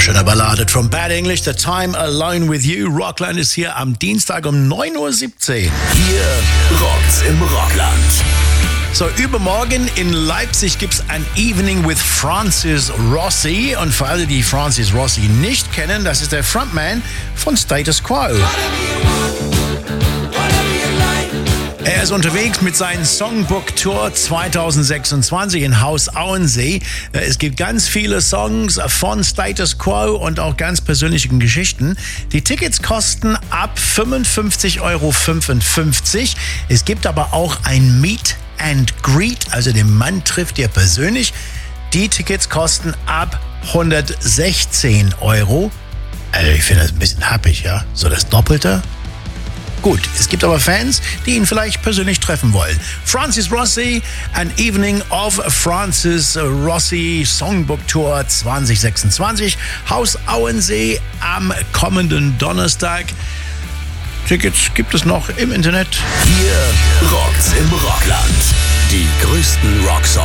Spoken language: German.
Wunderschöne Ballade from Bad English, The Time Alone With You. Rockland ist hier am Dienstag um 9:17 Uhr. Hier rockt's im Rockland. So, übermorgen in Leipzig gibt's ein Evening with Francis Rossi. Und für alle, die Francis Rossi nicht kennen, das ist der Frontman von Status Quo. Er ist unterwegs mit seinem Songbook Tour 2026 in Haus Auensee. Es gibt ganz viele Songs von Status Quo und auch ganz persönliche Geschichten. Die Tickets kosten ab 55,55 €. Es gibt aber auch ein Meet and Greet, also den Mann trifft ihr persönlich. Die Tickets kosten ab 116 €. Also ich finde das ein bisschen happig, ja? So das Doppelte. Gut, es gibt aber Fans, die ihn vielleicht persönlich treffen wollen. Francis Rossi, An Evening of Francis Rossi Songbook Tour 2026. Haus Auensee am kommenden Donnerstag. Tickets gibt es noch im Internet. Hier rockt's im Rockland. Die größten Rocksongs.